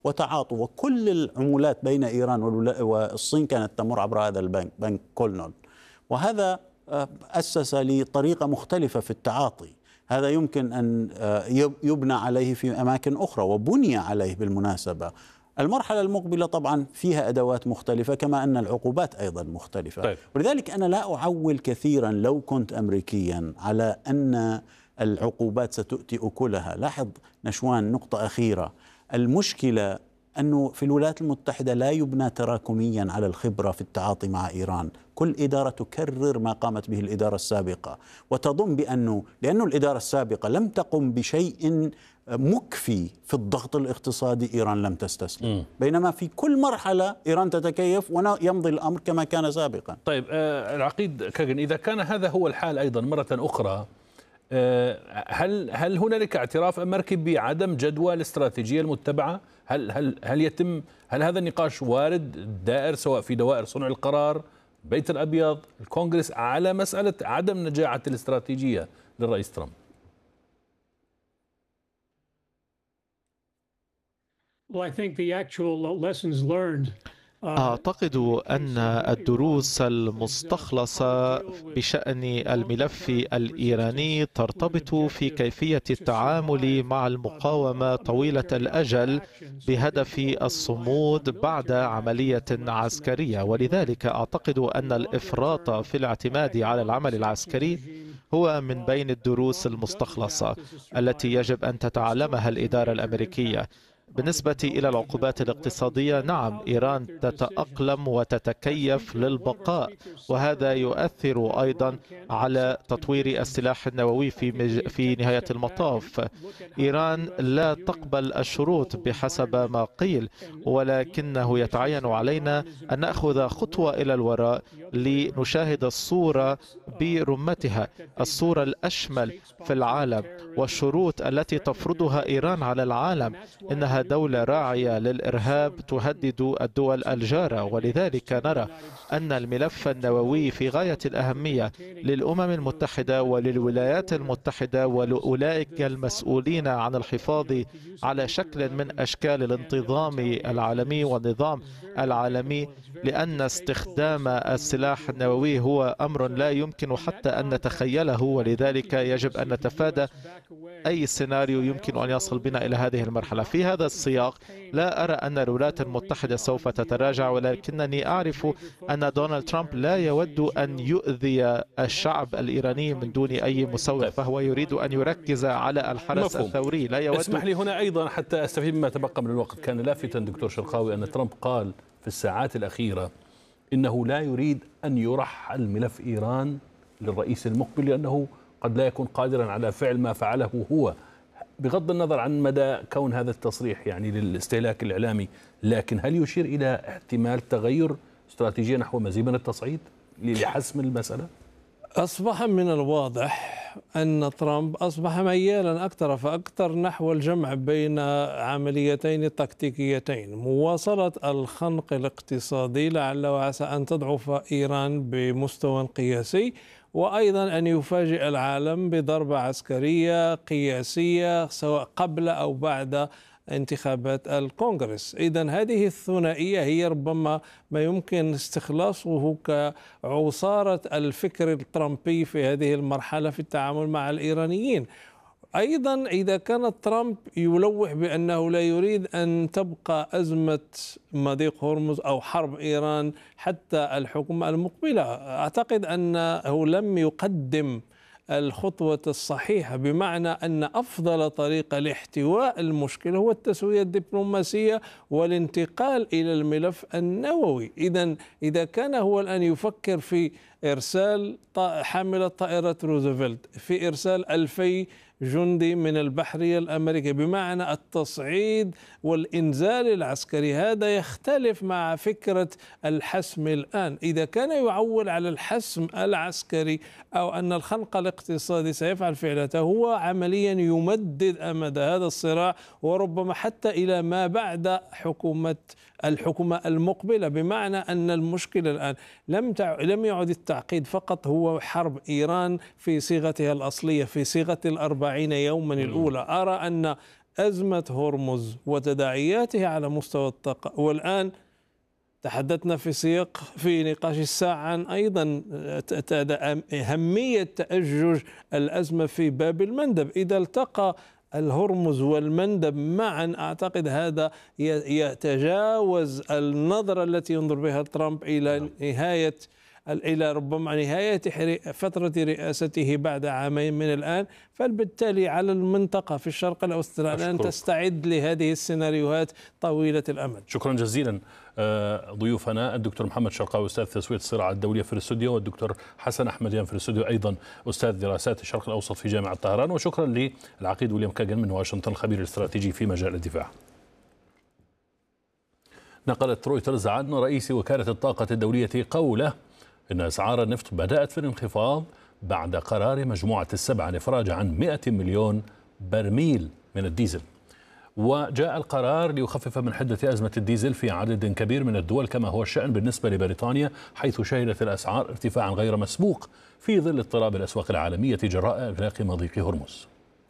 وتعاطوا، وكل العمولات بين إيران والصين كانت تمر عبر هذا البنك، بنك كولنول. وهذا أسس لطريقة مختلفة في التعاطي. هذا يمكن أن يبنى عليه في أماكن أخرى، وبني عليه بالمناسبة. المرحلة المقبلة طبعا فيها أدوات مختلفة، كما أن العقوبات أيضا مختلفة. طيب. ولذلك أنا لا أعول كثيرا لو كنت أمريكيا على أن العقوبات ستؤتي أكلها. لاحظ نشوان نقطة أخيرة، المشكلة أنه في الولايات المتحدة لا يبنى تراكميا على الخبرة في التعاطي مع إيران. كل إدارة تكرر ما قامت به الإدارة السابقة، وتظن لأنه الإدارة السابقة لم تقم بشيء مكفي في الضغط الاقتصادي، إيران لم تستسلم. بينما في كل مرحلة إيران تتكيف ويمضي الأمر كما كان سابقا. طيب العقيد كاغن، إذا كان هذا هو الحال أيضا مرة أخرى، هل هنالك اعتراف أمريكي بعدم جدوى الاستراتيجية المتبعة؟ هل هذا النقاش وارد دائر سواء في دوائر صنع القرار، بيت الأبيض، الكونغرس، على مسألة عدم نجاعة الاستراتيجية للرئيس ترامب؟ أعتقد أن الدروس المستخلصة بشأن الملف الإيراني ترتبط في كيفية التعامل مع المقاومة طويلة الأجل بهدف الصمود بعد عملية عسكرية. ولذلك أعتقد أن الإفراط في الاعتماد على العمل العسكري هو من بين الدروس المستخلصة التي يجب أن تتعلمها الإدارة الأمريكية. بالنسبة إلى العقوبات الاقتصادية، نعم، إيران تتأقلم وتتكيف للبقاء، وهذا يؤثر أيضا على تطوير السلاح النووي في نهاية المطاف. إيران لا تقبل الشروط بحسب ما قيل، ولكنه يتعين علينا أن نأخذ خطوة إلى الوراء لنشاهد الصورة برمتها، الصورة الأشمل في العالم، والشروط التي تفرضها إيران على العالم. إنها دولة راعية للإرهاب تهدد الدول الجارة، ولذلك نرى أن الملف النووي في غاية الأهمية للأمم المتحدة وللولايات المتحدة ولأولئك المسؤولين عن الحفاظ على شكل من أشكال الانتظام العالمي والنظام العالمي، لأن استخدام السلاح النووي هو أمر لا يمكن حتى أن نتخيله، ولذلك يجب أن نتفادى أي سيناريو يمكن أن يصل بنا إلى هذه المرحلة. في هذا السياق لا أرى أن الولايات المتحدة سوف تتراجع، ولكنني أعرف أن دونالد ترامب لا يود أن يؤذي الشعب الإيراني من دون أي مسوغ، فهو يريد أن يركز على الحرس الثوري. لا يود. اسمح لي هنا أيضا حتى أستفيد مما تبقى من الوقت. كان لافتا دكتور شرقاوي أن ترامب قال في الساعات الأخيرة إنه لا يريد أن يرحل ملف إيران للرئيس المقبل، لأنه قد لا يكون قادرا على فعل ما فعله هو، بغض النظر عن مدى كون هذا التصريح يعني للاستهلاك الإعلامي. لكن هل يشير إلى احتمال تغير استراتيجية نحو مزيد من التصعيد لحسم المسألة؟ أصبح من الواضح أن ترامب أصبح ميالا أكثر فأكثر نحو الجمع بين عمليتين تكتيكيتين: مواصلة الخنق الاقتصادي لعل وعسى أن تضعف إيران بمستوى قياسي، وأيضا أن يفاجئ العالم بضربة عسكرية قياسية سواء قبل أو بعد انتخابات الكونغرس. إذن هذه الثنائية هي ربما ما يمكن استخلاصه كعصارة الفكر الترامبي في هذه المرحلة في التعامل مع الإيرانيين. أيضا إذا كان ترامب يلوح بأنه لا يريد أن تبقى أزمة مضيق هرمز أو حرب إيران حتى الحكومة المقبلة، أعتقد أنه لم يقدم الخطوة الصحيحة، بمعنى أن أفضل طريقة لاحتواء المشكلة هو التسوية الدبلوماسية والانتقال إلى الملف النووي. إذا كان هو الآن يفكر في إرسال حاملة طائرة روزفلت، في إرسال 2000 جندي من البحرية الأمريكية، بمعنى التصعيد والإنزال العسكري، هذا يختلف مع فكرة الحسم الآن. إذا كان يعول على الحسم العسكري أو أن الخنق الاقتصادي سيفعل فعلته، هو عمليا يمدد أمد هذا الصراع وربما حتى إلى ما بعد الحكومة المقبلة، بمعنى أن المشكلة الآن لم يعد التعقيد فقط هو حرب إيران في صيغتها الأصلية، في صيغة 40 يوما الأولى. أرى أن أزمة هرمز وتداعياتها على مستوى الطاقة. والآن تحدثنا في نقاش الساعة عن أيضا أهمية تأجج الأزمة في باب المندب. إذا التقى الهرمز والمندب معا أعتقد هذا يتجاوز النظرة التي ينظر بها ترامب إلى ربما نهاية فترة رئاسته بعد عامين من الآن. فبالتالي على المنطقة في الشرق الأوسط أن تستعد لهذه السيناريوهات طويلة الأمد. شكرا جزيلا ضيوفنا الدكتور محمد شرقاوي أستاذ تسوية الصراع الدولية في الاستوديو، والدكتور حسن أحمديان في الاستوديو أيضا أستاذ دراسات الشرق الأوسط في جامعة طهران، وشكرا للعقيد ويليام كاغن من واشنطن الخبير الاستراتيجي في مجال الدفاع. نقلت رويترز عن رئيس وكالة الطاقة الدولية قوله إن أسعار النفط بدأت في الانخفاض بعد قرار مجموعة السبعة الإفراج عن 100 مليون برميل من الديزل. وجاء القرار ليخفف من حدة أزمة الديزل في عدد كبير من الدول، كما هو الشأن بالنسبة لبريطانيا، حيث شهدت الأسعار ارتفاعا غير مسبوق في ظل اضطراب الأسواق العالمية جراء إغلاق مضيق هرمز.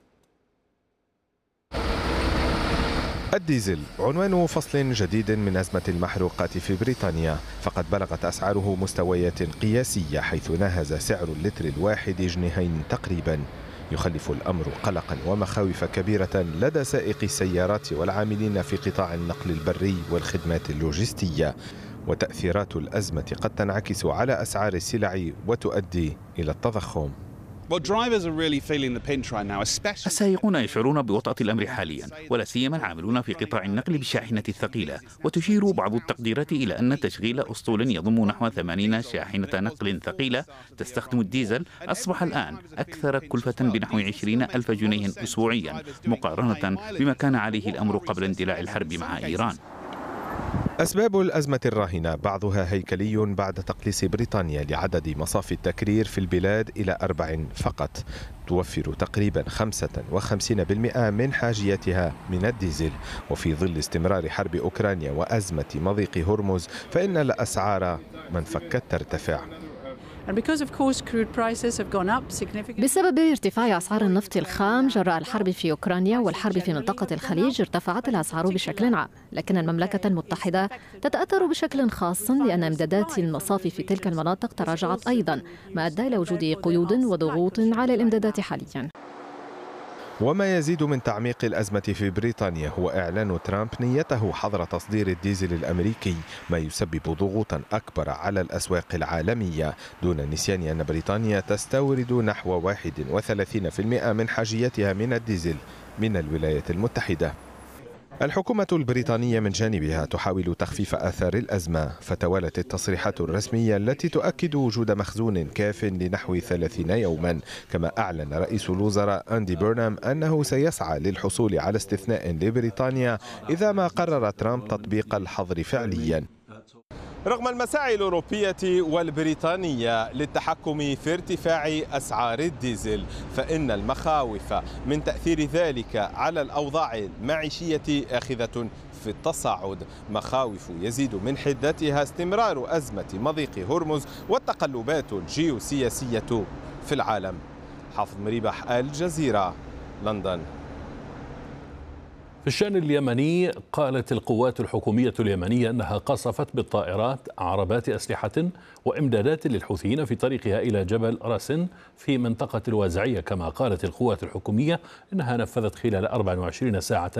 الديزل عنوان فصل جديد من أزمة المحروقات في بريطانيا، فقد بلغت أسعاره مستويات قياسية، حيث ناهز سعر اللتر الواحد جنيهين تقريبا، يخلف الأمر قلقا ومخاوف كبيرة لدى سائقي السيارات والعاملين في قطاع النقل البري والخدمات اللوجستية. وتأثيرات الأزمة قد تنعكس على أسعار السلع وتؤدي إلى التضخم. السائقون يشعرون بوطأة الأمر حاليا، ولا سيما العاملون في قطاع النقل بالشاحنة الثقيلة. وتشير بعض التقديرات إلى أن تشغيل أسطول يضم نحو 80 شاحنة نقل ثقيلة تستخدم الديزل أصبح الآن أكثر كلفة بنحو 20,000 جنيه أسبوعيا، مقارنة بما كان عليه الأمر قبل اندلاع الحرب مع إيران. أسباب الأزمة الراهنة بعضها هيكلي بعد تقليص بريطانيا لعدد مصافي التكرير في البلاد إلى 4 فقط، توفر تقريبا 55% من حاجيتها من الديزل. وفي ظل استمرار حرب أوكرانيا وأزمة مضيق هرمز فإن الأسعار ما انفكت ترتفع. بسبب ارتفاع أسعار النفط الخام جراء الحرب في أوكرانيا والحرب في منطقة الخليج ارتفعت الأسعار بشكل عام، لكن المملكة المتحدة تتأثر بشكل خاص لأن إمدادات المصافي في تلك المناطق تراجعت أيضا، ما أدى إلى وجود قيود وضغوط على الإمدادات حاليا. وما يزيد من تعميق الأزمة في بريطانيا هو إعلان ترامب نيته حظر تصدير الديزل الأمريكي، ما يسبب ضغوطا أكبر على الأسواق العالمية، دون النسيان أن بريطانيا تستورد نحو 31% من حاجيتها من الديزل من الولايات المتحدة. الحكومة البريطانية من جانبها تحاول تخفيف آثار الأزمة، فتوالت التصريحات الرسمية التي تؤكد وجود مخزون كاف لنحو 30 يوما، كما أعلن رئيس الوزراء أندي بيرنام أنه سيسعى للحصول على استثناء لبريطانيا إذا ما قرر ترامب تطبيق الحظر فعليا. رغم المساعي الأوروبية والبريطانية للتحكم في ارتفاع أسعار الديزل، فإن المخاوف من تأثير ذلك على الأوضاع المعيشية آخذة في التصاعد، مخاوف يزيد من حدتها استمرار أزمة مضيق هرمز والتقلبات الجيوسياسية في العالم. حافظ مريبح، الجزيرة، لندن. في الشأن اليمني، قالت القوات الحكومية اليمنية أنها قصفت بالطائرات عربات أسلحة وإمدادات للحوثيين في طريقها إلى جبل راسن في منطقة الوازعية. كما قالت القوات الحكومية أنها نفذت خلال 24 ساعة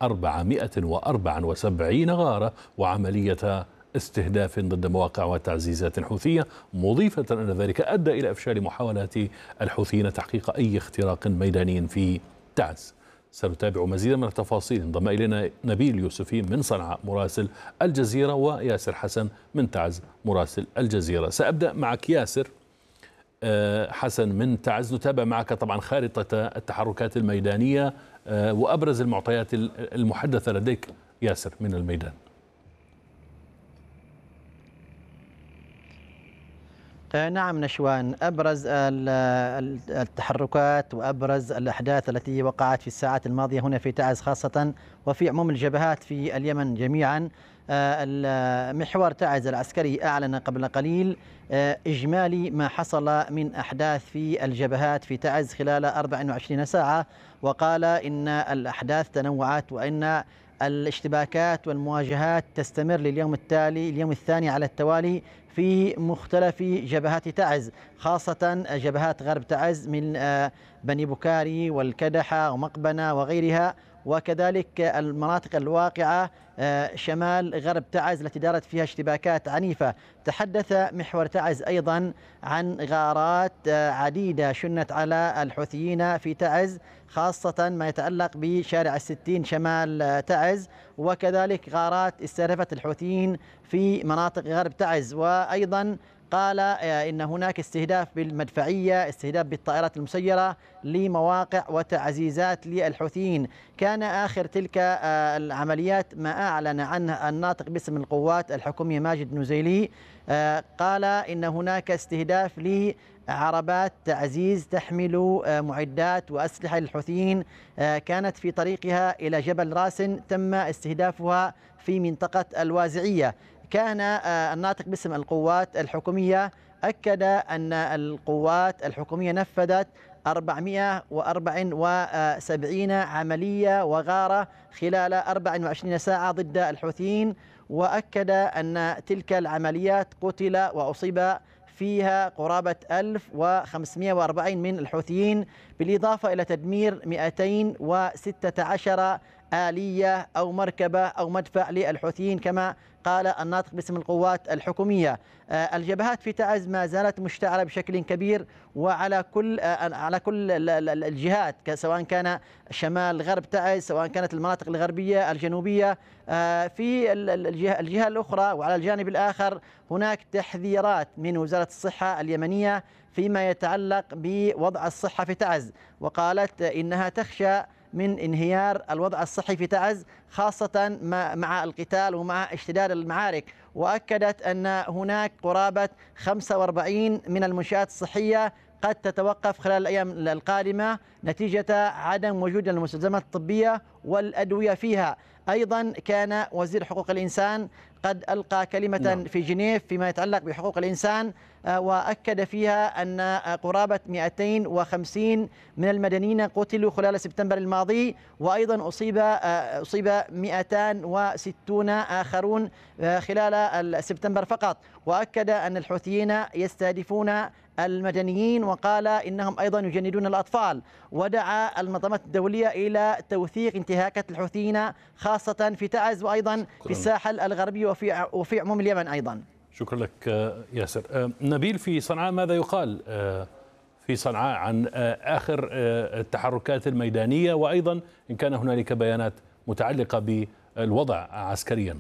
474 غارة وعملية استهداف ضد مواقع وتعزيزات حوثية، مضيفة أن ذلك أدى إلى إفشال محاولات الحوثيين تحقيق أي اختراق ميداني في تعز. سنتابع مزيدا من التفاصيل. انضم إلينا نبيل يوسفي من صنعاء مراسل الجزيرة، وياسر حسن من تعز مراسل الجزيرة. سأبدأ معك ياسر. حسن من تعز، نتابع معك طبعا خارطة التحركات الميدانية وأبرز المعطيات المحدثة لديك ياسر من الميدان. نعم نشوان، أبرز التحركات وأبرز الأحداث التي وقعت في الساعات الماضية هنا في تعز خاصة وفي عموم الجبهات في اليمن جميعا محور تعز العسكري أعلن قبل قليل إجمالي ما حصل من أحداث في الجبهات في تعز خلال 24 ساعة، وقال إن الأحداث تنوعت وإن الاشتباكات والمواجهات تستمر لليوم التالي، اليوم الثاني على التوالي في مختلف جبهات تعز، خاصة جبهات غرب تعز من بني بكاري والكدحة ومقبنة وغيرها، وكذلك المناطق الواقعة شمال غرب تعز التي دارت فيها اشتباكات عنيفة. تحدث محور تعز أيضا عن غارات عديدة شنت على الحوثيين في تعز، خاصة ما يتعلق بشارع الستين شمال تعز، وكذلك غارات استهدفت الحوثيين في مناطق غرب تعز. وأيضا قال إن هناك استهداف بالمدفعية، استهداف بالطائرات المسيرة لمواقع وتعزيزات للحوثيين. كان آخر تلك العمليات ما أعلن عنه الناطق باسم القوات الحكومية ماجد نزيلي، قال إن هناك استهداف لعربات تعزيز تحمل معدات وأسلحة للحوثيين كانت في طريقها إلى جبل راسن، تم استهدافها في منطقة الوازعية. كان الناطق باسم القوات الحكومية أكد أن القوات الحكومية نفذت 474 عملية وغارة خلال 24 ساعة ضد الحوثيين، وأكد أن تلك العمليات قتل وأصيب فيها قرابة 1540 من الحوثيين، بالإضافة إلى تدمير 216 آلية أو مركبة أو مدفع للحوثيين كما قال الناطق باسم القوات الحكومية. الجبهات في تعز ما زالت مشتعلة بشكل كبير وعلى كل الجهات، سواء كان شمال غرب تعز، سواء كانت المناطق الغربية الجنوبية. في الجهة الأخرى وعلى الجانب الآخر هناك تحذيرات من وزارة الصحة اليمنية فيما يتعلق بوضع الصحة في تعز، وقالت إنها تخشى من انهيار الوضع الصحي في تعز، خاصة مع القتال ومع اشتداد المعارك. وأكدت أن هناك قرابة 45 من المنشآت الصحية قد تتوقف خلال الأيام القادمة نتيجة عدم وجود المستلزمات الطبية والأدوية فيها. أيضا كان وزير حقوق الإنسان قد ألقى كلمة في جنيف فيما يتعلق بحقوق الإنسان، وأكد فيها أن قرابة 250 من المدنيين قتلوا خلال سبتمبر الماضي، وأيضا أصيب 260 آخرون خلال سبتمبر فقط. وأكد أن الحوثيين يستهدفون المدنيين، وقال إنهم أيضا يجندون الأطفال، ودعا المنظمات الدولية إلى توثيق انتهاكات الحوثيين خاصة في تعز وأيضا في الساحل الغربي وفي عموم اليمن أيضا. شكرا لك ياسر. نبيل، في صنعاء ماذا يقال في صنعاء عن آخر التحركات الميدانية، وأيضا إن كان هنالك بيانات متعلقة بالوضع عسكريا؟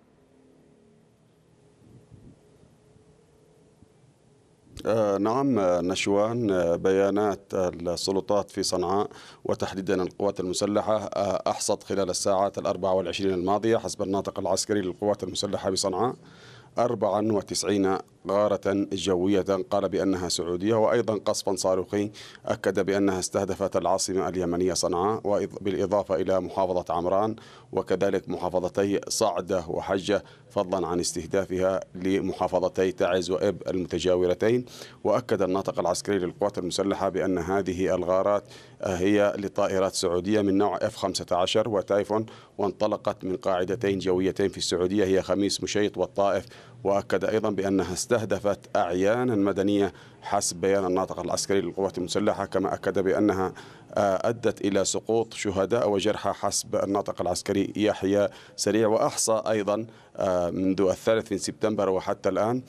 نعم نشوان، بيانات السلطات في صنعاء وتحديدا القوات المسلحة أحصت خلال الساعات 24 الماضية حسب الناطق العسكري للقوات المسلحة بصنعاء 94 غارة جوية قال بأنها سعودية، وأيضا قصفا صاروخي أكد بأنها استهدفت العاصمة اليمنية صنعاء، بالإضافة إلى محافظة عمران وكذلك محافظتي صعدة وحجة، فضلا عن استهدافها لمحافظتي تعز وإب المتجاورتين. وأكد الناطق العسكري للقوات المسلحة بأن هذه الغارات هي لطائرات سعودية من نوع F-15 وتايفون، وانطلقت من قاعدتين جويتين في السعودية هي خميس مشيط والطائف. وأكد أيضا بأنها استهدفت أعيانا مدنية حسب بيان الناطق العسكري للقوات المسلحة، كما أكد بأنها أدت إلى سقوط شهداء وجرحى حسب الناطق العسكري يحيى سريع. وأحصى أيضا منذ 3 سبتمبر وحتى الآن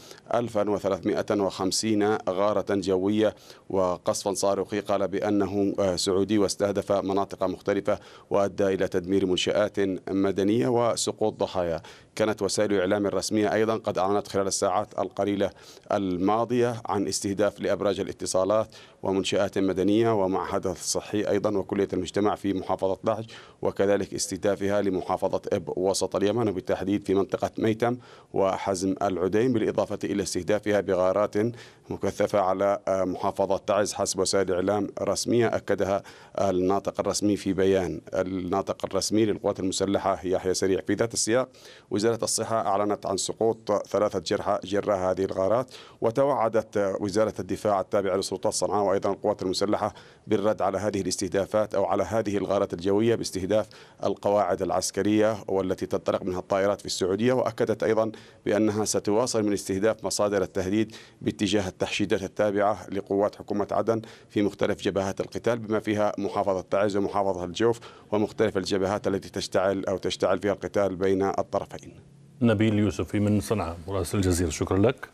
1350 غارة جوية وقصفا صاروخي قال بأنه سعودي، واستهدف مناطق مختلفة وأدى إلى تدمير منشآت مدنية وسقوط ضحايا. كانت وسائل الإعلام الرسمية أيضا قد أعلنت خلال الساعات القليلة الماضية عن استهداف لأبراج الاتصالات ومنشآت مدنية ومعهد الصحي أيضا وكلية المجتمع في محافظة لحج، وكذلك استهدافها لمحافظة إب وسط اليمن وبالتحديد في منطقة ميتم وحزم العديم، بالإضافة إلى استهدافها بغارات مكثفة على محافظة تعز حسب وسائل إعلام رسمية أكدها الناطق الرسمي في بيان الناطق الرسمي للقوات المسلحة يحيى سريع. في ذات السياق وزارة وزارة الصحة أعلنت عن سقوط 3 جراء هذه الغارات، وتوعدت وزارة الدفاع التابعة لسلطات صنعاء وأيضا القوات المسلحة بالرد على هذه الاستهدافات أو على هذه الغارات الجوية باستهداف القواعد العسكرية والتي تنطلق منها الطائرات في السعودية. وأكدت أيضا بأنها ستواصل من استهداف مصادر التهديد باتجاه التحشيدات التابعة لقوات حكومة عدن في مختلف جبهات القتال بما فيها محافظة تعز ومحافظة الجوف ومختلف الجبهات التي تشتعل فيها القتال بين الطرفين. نبيل يوسفي من صنعاء مراسل الجزيرة، شكرا لك.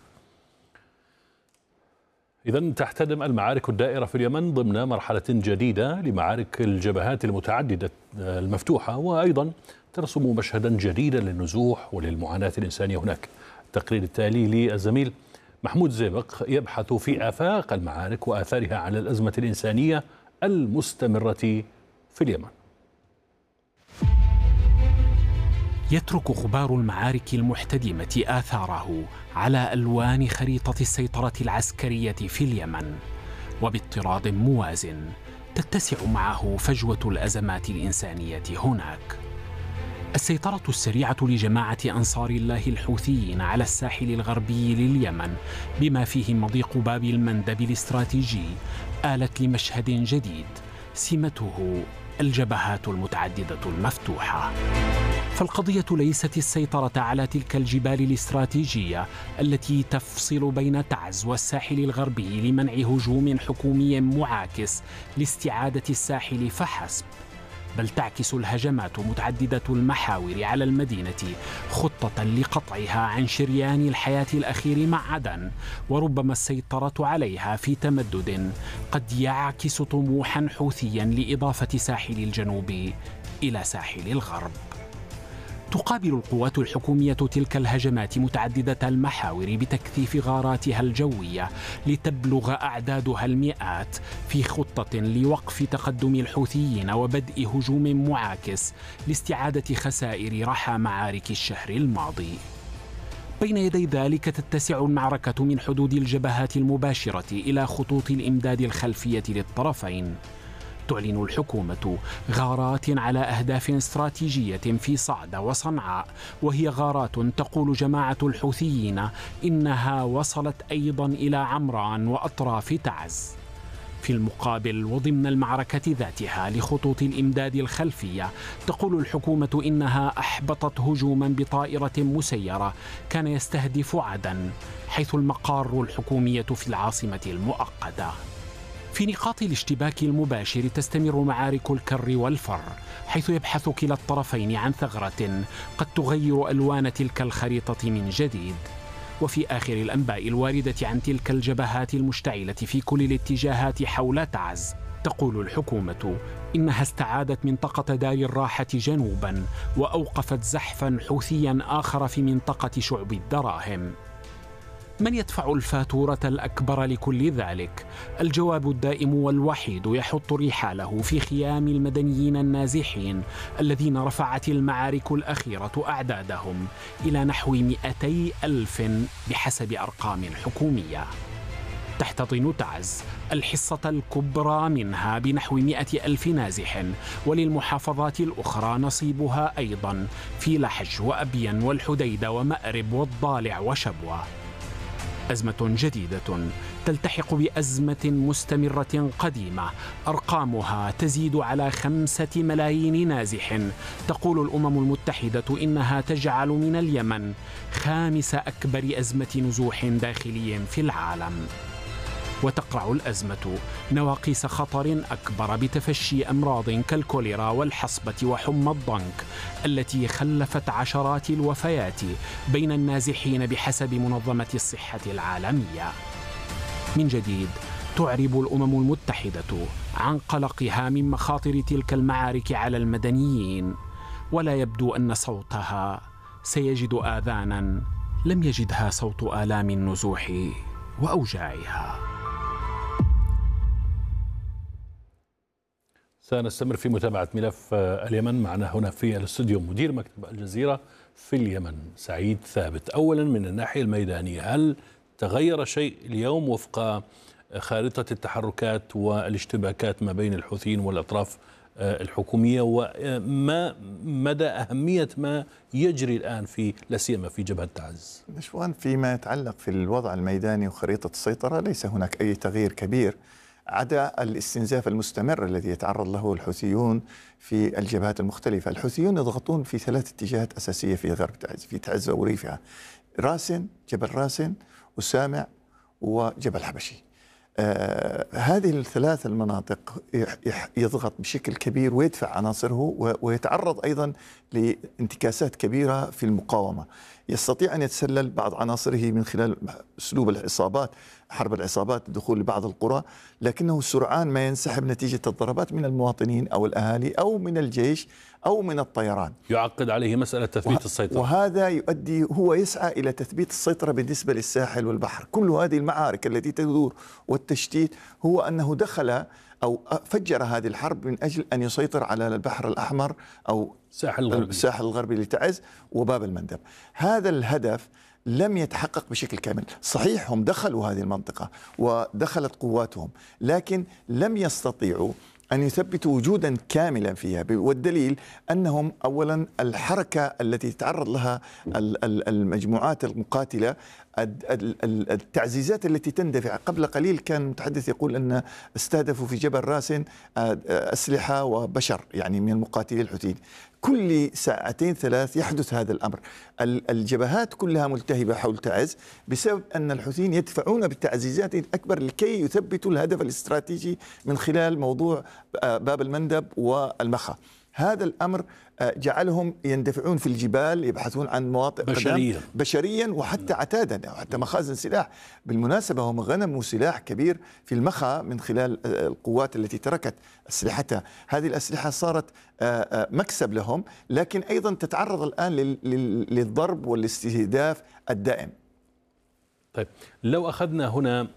إذا تحتدم المعارك الدائرة في اليمن ضمن مرحلة جديدة لمعارك الجبهات المتعددة المفتوحة، وأيضا ترسم مشهدا جديدا للنزوح وللمعاناة الإنسانية هناك. التقرير التالي للزميل محمود زيبق يبحث في آفاق المعارك وآثارها على الأزمة الإنسانية المستمرة في اليمن. يترك غبار المعارك المحتدمة آثاره على ألوان خريطة السيطرة العسكرية في اليمن، وباضطراد موازن تتسع معه فجوة الأزمات الإنسانية هناك. السيطرة السريعة لجماعة أنصار الله الحوثيين على الساحل الغربي لليمن بما فيه مضيق باب المندب الاستراتيجي آلت لمشهد جديد سمته الجبهات المتعددة المفتوحة. فالقضية ليست السيطرة على تلك الجبال الاستراتيجية التي تفصل بين تعز والساحل الغربي لمنع هجوم حكومي معاكس لاستعادة الساحل فحسب، بل تعكس الهجمات متعددة المحاور على المدينة خطة لقطعها عن شريان الحياة الأخير مع عدن، وربما السيطرة عليها في تمدد قد يعكس طموحا حوثيا لإضافة ساحل الجنوب إلى ساحل الغرب. تقابل القوات الحكومية تلك الهجمات متعددة المحاور بتكثيف غاراتها الجوية لتبلغ أعدادها المئات في خطة لوقف تقدم الحوثيين وبدء هجوم معاكس لاستعادة خسائر رحى معارك الشهر الماضي. بين يدي ذلك تتسع المعركة من حدود الجبهات المباشرة إلى خطوط الإمداد الخلفية للطرفين. تعلن الحكومة غارات على أهداف استراتيجية في صعدة وصنعاء، وهي غارات تقول جماعة الحوثيين إنها وصلت أيضا إلى عمران وأطراف تعز. في المقابل وضمن المعركة ذاتها لخطوط الإمداد الخلفية تقول الحكومة إنها أحبطت هجوما بطائرة مسيرة كان يستهدف عدن، حيث المقار الحكومية في العاصمة المؤقتة. في نقاط الاشتباك المباشر تستمر معارك الكر والفر، حيث يبحث كلا الطرفين عن ثغرة قد تغير ألوان تلك الخريطة من جديد. وفي آخر الأنباء الواردة عن تلك الجبهات المشتعلة في كل الاتجاهات حول تعز تقول الحكومة إنها استعادت منطقة دار الراحة جنوبا وأوقفت زحفا حوثيا آخر في منطقة شعب الدراهم. من يدفع الفاتورة الأكبر لكل ذلك؟ الجواب الدائم والوحيد يحط رحاله في خيام المدنيين النازحين الذين رفعت المعارك الأخيرة أعدادهم إلى نحو 200,000 بحسب أرقام حكومية. تحتضن تعز الحصة الكبرى منها بنحو 100,000 نازح، وللمحافظات الأخرى نصيبها أيضا في لحج وأبين والحديدة ومأرب والضالع وشبوة. أزمة جديدة تلتحق بأزمة مستمرة قديمة أرقامها تزيد على 5 ملايين نازح. تقول الأمم المتحدة إنها تجعل من اليمن 5 أكبر أزمة نزوح داخلي في العالم. وتقرع الأزمة نواقيس خطر أكبر بتفشي أمراض كالكوليرا والحصبة وحمى الضنك التي خلفت عشرات الوفيات بين النازحين بحسب منظمة الصحة العالمية. من جديد تعرب الأمم المتحدة عن قلقها من مخاطر تلك المعارك على المدنيين، ولا يبدو أن صوتها سيجد آذانا لم يجدها صوت آلام النزوح وأوجاعها. سنستمر في متابعة ملف اليمن. معنا هنا في الاستوديو مدير مكتب الجزيرة في اليمن سعيد ثابت. أولا من الناحية الميدانية، هل تغير شيء اليوم وفق خارطة التحركات والاشتباكات ما بين الحوثيين والأطراف الحكومية، وما مدى أهمية ما يجري الآن في لا سيما في جبهة تعز؟ نشوان، فيما يتعلق في الوضع الميداني وخريطة السيطرة ليس هناك أي تغيير كبير عدا الاستنزاف المستمر الذي يتعرض له الحوثيون في الجبهات المختلفة. الحوثيون يضغطون في 3 اتجاهات أساسية في غرب تعز، في تعز وريفها: راسن، جبل راسن، وسامع، وجبل حبشي. هذه ال3 المناطق يضغط بشكل كبير ويدفع عناصره، ويتعرض أيضا لانتكاسات كبيرة في المقاومة. يستطيع أن يتسلل بعض عناصره من خلال أسلوب العصابات، حرب العصابات، الدخول لبعض القرى، لكنه سرعان ما ينسحب نتيجة الضربات من المواطنين أو الأهالي أو من الجيش أو من الطيران. يعقد عليه مسألة تثبيت السيطرة، وهذا يؤدي، هو يسعى إلى تثبيت السيطرة بالنسبة للساحل والبحر. كل هذه المعارك التي تدور والتشتيت هو أنه دخل أو فجر هذه الحرب من أجل أن يسيطر على البحر الأحمر أو الساحل الغربي لتعز وباب المندب. هذا الهدف لم يتحقق بشكل كامل. صحيح هم دخلوا هذه المنطقة ودخلت قواتهم، لكن لم يستطيعوا أن يثبتوا وجودا كاملا فيها، والدليل أنهم أولا الحركة التي تتعرض لها المجموعات المقاتلة، التعزيزات التي تندفع. قبل قليل كان متحدث يقول أن استهدفوا في جبل راسن أسلحة وبشر، يعني من المقاتلين الحوثيين. كل 2-3 يحدث هذا الأمر. الجبهات كلها ملتهبة حول تعز بسبب أن الحوثيين يدفعون بالتعزيزات الأكبر لكي يثبتوا الهدف الاستراتيجي من خلال موضوع باب المندب والمخا. هذا الأمر جعلهم يندفعون في الجبال، يبحثون عن مواطئ بشريا وحتى عتادا وحتى مخازن سلاح. بالمناسبة هم غنموا سلاح كبير في المخا من خلال القوات التي تركت أسلحتها. هذه الأسلحة صارت مكسب لهم، لكن أيضا تتعرض الآن للضرب والاستهداف الدائم. طيب، لو أخذنا هنا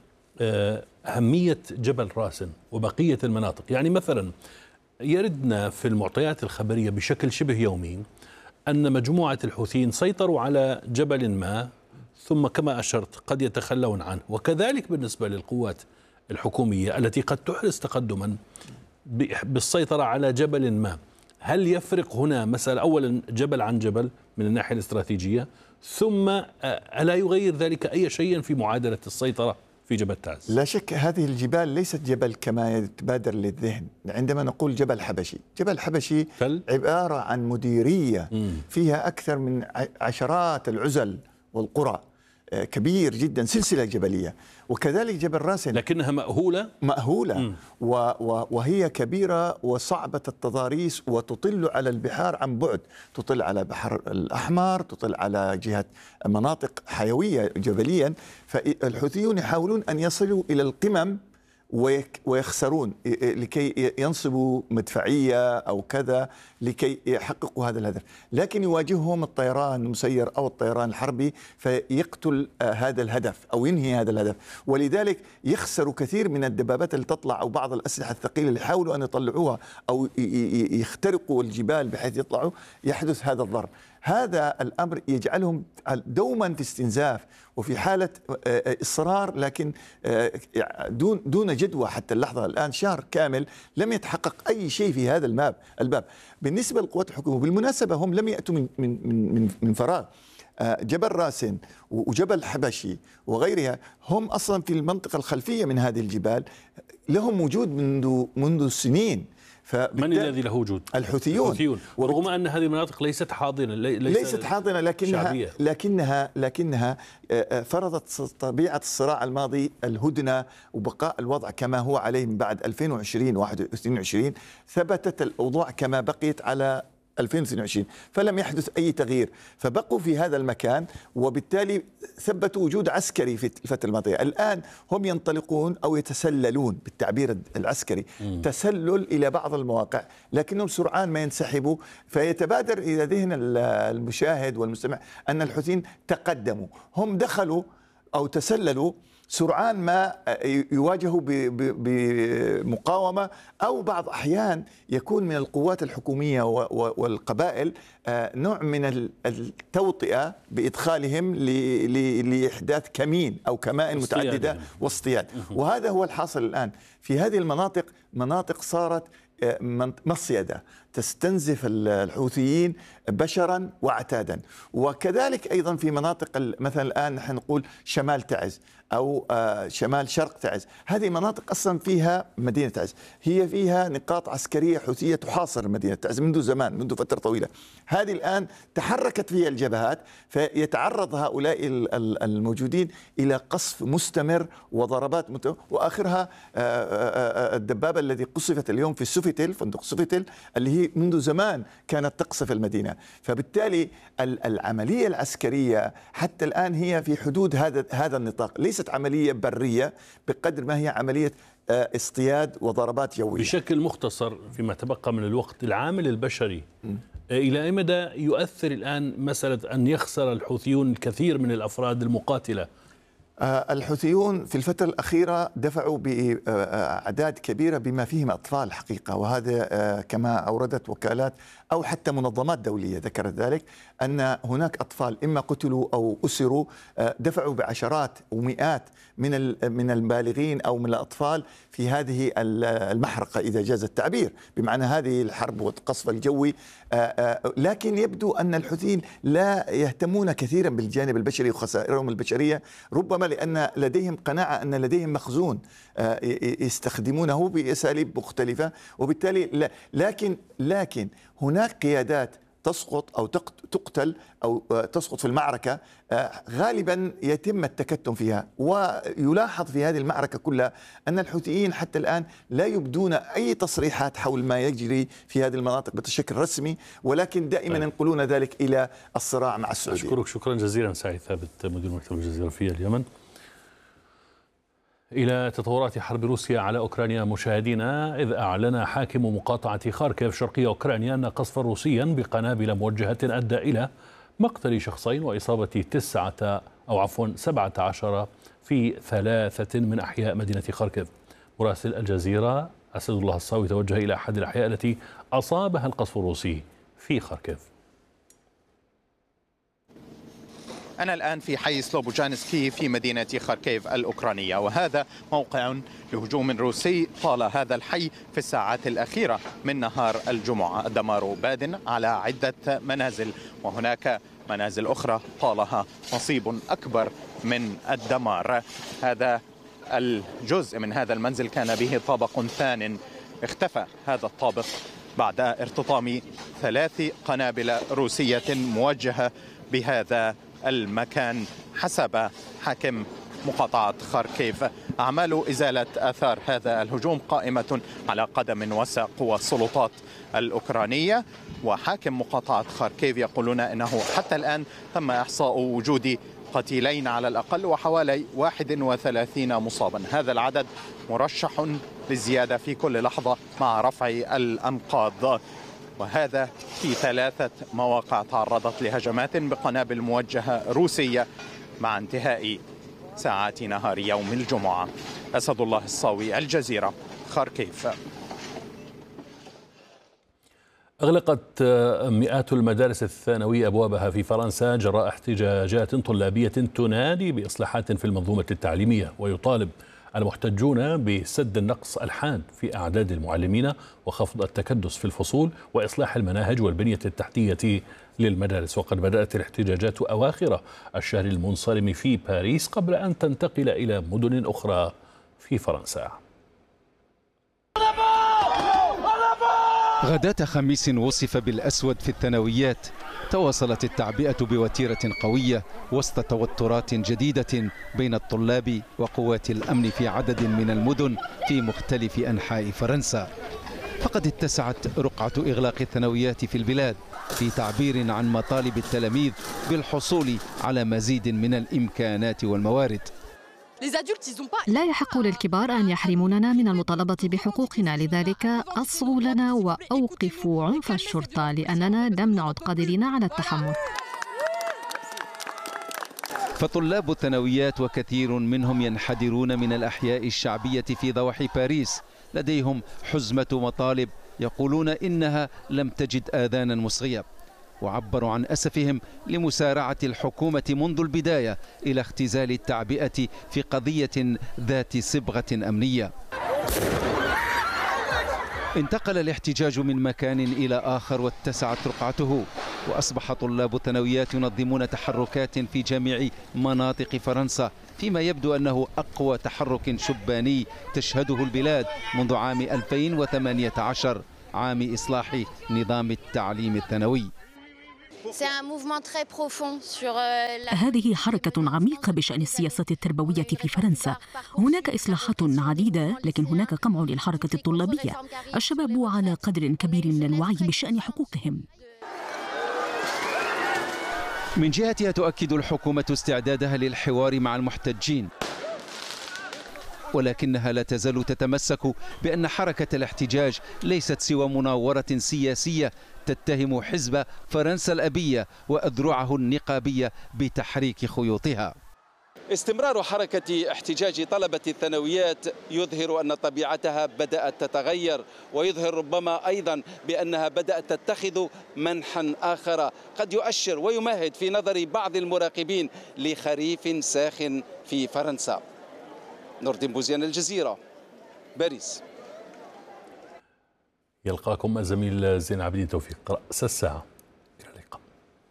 أهمية جبل راسن وبقية المناطق، يعني مثلا يردنا في المعطيات الخبرية بشكل شبه يومي أن مجموعة الحوثيين سيطروا على جبل ما، ثم كما أشرت قد يتخلون عنه. وكذلك بالنسبة للقوات الحكومية التي قد تحرز تقدما بالسيطرة على جبل ما. هل يفرق هنا مسألة أولا جبل عن جبل من الناحية الاستراتيجية، ثم ألا يغير ذلك أي شيء في معادلة السيطرة في جبل تعز؟ لا شك هذه الجبال ليست جبل كما يتبادر للذهن عندما نقول جبل حبشي. جبل حبشي عبارة عن مديرية فيها أكثر من عشرات العزل والقرى، كبير جدا، سلسلة جبلية. وكذلك جبل راسن لكنها مأهولة وهي كبيرة وصعبة التضاريس، وتطل على البحار عن بعد، تطل على بحر الأحمر، تطل على جهة مناطق حيوية جبليا. فالحوثيون يحاولون أن يصلوا إلى القمم ويخسرون لكي ينصبوا مدفعية أو كذا لكي يحققوا هذا الهدف، لكن يواجههم الطيران المسير أو الطيران الحربي فيقتل هذا الهدف أو ينهي هذا الهدف. ولذلك يخسروا كثير من الدبابات اللي تطلع أو بعض الأسلحة الثقيلة اللي يحاولوا أن يطلعوها أو يخترقوا الجبال بحيث يطلعوا، يحدث هذا الضرر. هذا الأمر يجعلهم دوما في استنزاف وفي حالة إصرار، لكن دون جدوى حتى اللحظة. الآن شهر كامل لم يتحقق أي شيء في هذا الباب. بالنسبة للقوات الحكومية بالمناسبة هم لم يأتوا من فراغ. جبل راسن وجبل حبشي وغيرها هم أصلا في المنطقة الخلفية من هذه الجبال، لهم وجود منذ سنين. من الذي له وجود؟ الحوثيون. ورغم أن هذه المناطق ليست حاضنة، ليست حاضنة، لكنها فرضت طبيعة الصراع الماضي الهدنة وبقاء الوضع كما هو عليه من بعد 2020 و2022. ثبتت الأوضاع كما بقيت على 2022، فلم يحدث أي تغيير، فبقوا في هذا المكان وبالتالي ثبتوا وجود عسكري في الفترة الماضية. الآن هم ينطلقون أو يتسللون بالتعبير العسكري، تسلل إلى بعض المواقع، لكنهم سرعان ما ينسحبوا. فيتبادر إلى ذهن المشاهد والمستمع أن الحوثيين تقدموا، هم دخلوا أو تسللوا، سرعان ما يواجهوا بمقاومة أو بعض أحيان يكون من القوات الحكومية والقبائل نوع من التوطئة بإدخالهم لإحداث كمين أو كمائن متعددة واصطياد. وهذا هو الحاصل الآن في هذه المناطق. مناطق صارت مصيدة تستنزف الحوثيين بشرا وعتادا. وكذلك أيضا في مناطق مثلا الآن نحن نقول شمال تعز أو شمال شرق تعز، هذه مناطق أصلا فيها مدينة تعز، هي فيها نقاط عسكرية حوثية تحاصر مدينة تعز منذ زمان، منذ فترة طويلة. هذه الآن تحركت فيها الجبهات، فيتعرض هؤلاء الموجودين إلى قصف مستمر وضربات وآخرها الدبابة الذي قصفت اليوم في سوفيتل، فندق سوفيتل، اللي هي منذ زمان كانت تقصف المدينة. فبالتالي العملية العسكرية حتى الآن هي في حدود هذا النطاق، ليست عملية برية بقدر ما هي عملية اصطياد وضربات جوية. بشكل مختصر فيما تبقى من الوقت، العامل البشري إلى أي مدى يؤثر الآن مسألة أن يخسر الحوثيون الكثير من الأفراد المقاتلة؟ الحوثيون في الفترة الأخيرة دفعوا بأعداد كبيرة بما فيهم أطفال حقيقة، وهذا كما أوردت وكالات أو حتى منظمات دولية ذكرت ذلك، أن هناك أطفال إما قتلوا أو أسروا، دفعوا بعشرات ومئات من البالغين أو من الأطفال في هذه المحرقة إذا جاز التعبير، بمعنى هذه الحرب والقصف الجوي. لكن يبدو أن الحوثيين لا يهتمون كثيرا بالجانب البشري وخسائرهم البشرية، ربما لأن لديهم قناعة أن لديهم مخزون يستخدمونه بأساليب مختلفة، وبالتالي لكن هناك قيادات تسقط أو تقتل أو تسقط في المعركة، غالبا يتم التكتم فيها. ويلاحظ في هذه المعركة كلها أن الحوثيين حتى الآن لا يبدون أي تصريحات حول ما يجري في هذه المناطق بشكل رسمي، ولكن دائما ينقلون ذلك إلى الصراع مع السعودية. أشكرك شكرا جزيلا سعيد ثابت، مدير مكتب الجزيرة في اليمن. إلى تطورات حرب روسيا على أوكرانيا مشاهدينا، إذ أعلن حاكم مقاطعة خاركيف شرقية أوكرانيا أن قصفا روسيا بقنابل موجهة أدى إلى مقتل شخصين وإصابة 17 في 3 من أحياء مدينة خاركيف. مراسل الجزيرة أسد الله الصاوي توجه إلى أحد الأحياء التي أصابها القصف الروسي في خاركيف. أنا الآن في حي سلوبوجانسكي في مدينة خاركيف الأوكرانية، وهذا موقع لهجوم روسي طال هذا الحي في الساعات الأخيرة من نهار الجمعة. الدمار باد على عدة منازل، وهناك منازل أخرى طالها نصيب أكبر من الدمار. هذا الجزء من هذا المنزل كان به طابق ثان، اختفى هذا الطابق بعد ارتطام 3 قنابل روسية موجهة بهذا المكان حسب حاكم مقاطعة خاركيف. أعمال إزالة آثار هذا الهجوم قائمة على قدم وساق، والسلطات الأوكرانية وحاكم مقاطعة خاركيف يقولون أنه حتى الآن تم إحصاء وجود قتيلين على الأقل وحوالي 31 مصابا. هذا العدد مرشح للزيادة في كل لحظة مع رفع الأنقاض، وهذا في 3 مواقع تعرضت لهجمات بقنابل موجهة روسية مع انتهاء ساعات نهار يوم الجمعة. أسد الله الصاوي، الجزيرة، خاركيف. أغلقت مئات المدارس الثانوية أبوابها في فرنسا جراء احتجاجات طلابية تنادي بإصلاحات في المنظومة التعليمية، ويطالب المحتجون بسد النقص الحاد في أعداد المعلمين وخفض التكدس في الفصول وإصلاح المناهج والبنية التحتية للمدارس. وقد بدأت الاحتجاجات أواخر الشهر المنصرم في باريس قبل أن تنتقل إلى مدن أخرى في فرنسا. غداة خميس وصف بالأسود في الثانويات. تواصلت التعبئة بوتيرة قوية وسط توترات جديدة بين الطلاب وقوات الأمن في عدد من المدن في مختلف أنحاء فرنسا. فقد اتسعت رقعة إغلاق الثانويات في البلاد في تعبير عن مطالب التلاميذ بالحصول على مزيد من الإمكانات والموارد. لا يحق للكبار أن يحرموننا من المطالبة بحقوقنا، لذلك أصغوا لنا وأوقفوا عنف الشرطة لأننا لم نعد قادرين على التحمل. فطلاب الثانويات وكثير منهم ينحدرون من الأحياء الشعبية في ضواحي باريس لديهم حزمة مطالب يقولون إنها لم تجد آذانا مصغية، وعبروا عن أسفهم لمسارعة الحكومة منذ البداية إلى اختزال التعبئة في قضية ذات صبغة أمنية. انتقل الاحتجاج من مكان إلى آخر واتسعت رقعته، وأصبح طلاب الثانويات ينظمون تحركات في جميع مناطق فرنسا، فيما يبدو أنه أقوى تحرك شباني تشهده البلاد منذ عام 2018، عام إصلاح نظام التعليم الثانوي. هذه حركة عميقة بشأن السياسة التربوية في فرنسا. هناك إصلاحات عديدة، لكن هناك قمع للحركة الطلابية. الشباب على قدر كبير من الوعي بشأن حقوقهم. من جهتها تؤكد الحكومة استعدادها للحوار مع المحتجين، ولكنها لا تزال تتمسك بأن حركة الاحتجاج ليست سوى مناورة سياسية تتهم حزب فرنسا الأبية وأذرعه النقابية بتحريك خيوطها. استمرار حركة احتجاج طلبة الثانويات يظهر أن طبيعتها بدأت تتغير، ويظهر ربما أيضا بأنها بدأت تتخذ منحا آخر قد يؤشر ويمهد في نظر بعض المراقبين لخريف ساخن في فرنسا. نور الدين بوزيان، الجزيرة، باريس. يلقاكم الزميل زين عابدين توفيق رأس الساعة. إلى اللقاء.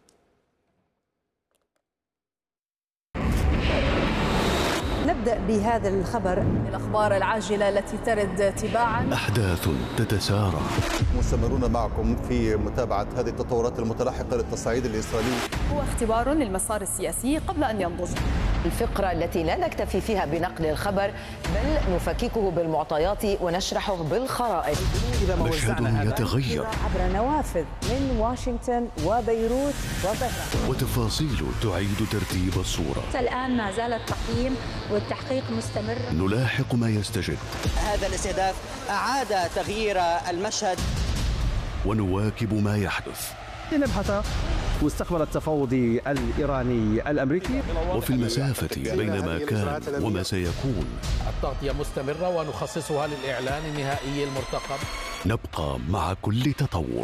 نبدأ بهذا الخبر، الأخبار العاجلة التي ترد تباعا. أحداث تتسارع. مستمرون معكم في متابعة هذه التطورات المتلاحقة للتصعيد الإسرائيلي. هو اختبار للمسار السياسي قبل أن ينضج. الفقرة التي لا نكتفي فيها بنقل الخبر، بل نفككه بالمعطيات ونشرحه بالخرائط. مشهد يتغير عبر نوافذ من واشنطن وبيروت وطهران، وتفاصيل تعيد ترتيب الصورة. الآن ما زال التقييم والتحقيق مستمر. نلاحق ما يستجد. هذا الاستهداف أعاد تغيير المشهد، ونواكب ما يحدث. لنبحث مستقبل التفاوض الإيراني الأمريكي، وفي المسافة بين ما كان وما سيكون. التغطية مستمرة ونخصصها للإعلان النهائي المرتقب. نبقى مع كل تطور.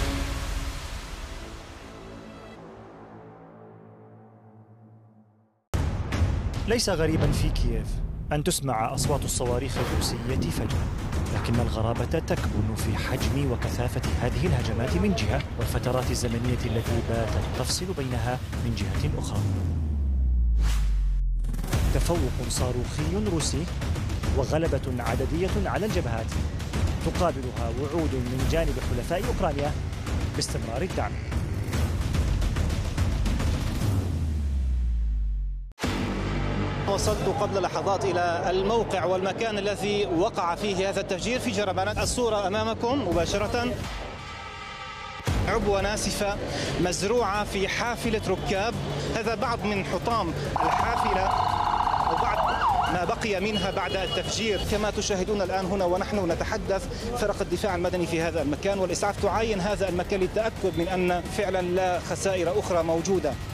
ليس غريبا في كييف أن تسمع أصوات الصواريخ الروسية فجأة، لكن الغرابة تكمن في حجم وكثافة هذه الهجمات من جهة، والفترات الزمنية التي باتت تفصل بينها من جهة أخرى. تفوق صاروخي روسي وغلبة عددية على الجبهات تقابلها وعود من جانب حلفاء أوكرانيا باستمرار الدعم. وصلت قبل لحظات إلى الموقع والمكان الذي وقع فيه هذا التفجير في جربانات. الصورة أمامكم مباشرة، عبوة ناسفة مزروعة في حافلة ركاب. هذا بعض من حطام الحافلة وبعض ما بقي منها بعد التفجير. كما تشاهدون الآن هنا ونحن نتحدث، فرق الدفاع المدني في هذا المكان والإسعاف تعاين هذا المكان للتأكد من أن فعلا لا خسائر أخرى موجودة.